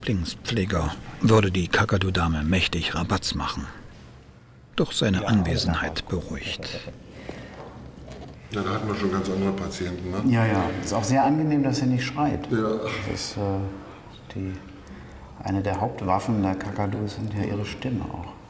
Lieblingspfleger würde die Kakadu-Dame mächtig Rabatz machen. Doch seine Anwesenheit beruhigt. Ja, da hatten wir schon ganz andere Patienten, ne? Ja, ja. Ist auch sehr angenehm, dass er nicht schreit. Ja. Das ist eine der Hauptwaffen der Kakadus sind ja ihre Stimme auch.